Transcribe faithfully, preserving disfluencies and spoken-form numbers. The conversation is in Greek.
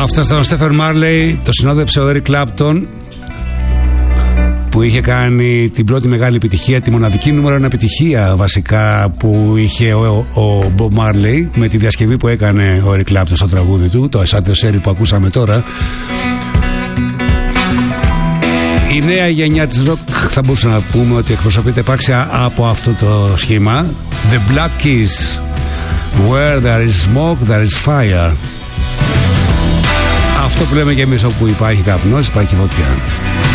Αυτό ήταν ο Στέφεν Μάρλεϊ, το συνόδεψε ο Έρικ Κλάπτον, που είχε κάνει την πρώτη μεγάλη επιτυχία, τη μοναδική νούμερο ένα επιτυχία βασικά που είχε ο, ο Bob Marley, με τη διασκευή που έκανε ο Eric Clapton στο τραγούδι του, το As The Series που ακούσαμε τώρα. Η νέα γενιά της rock θα μπορούσαμε να πούμε ότι εκπροσωπείται επάξια από αυτό το σχήμα. The Black Keys, Where there is smoke, there is fire. Αυτό που λέμε και εμείς, όπου υπάρχει καπνός υπάρχει φωτιά.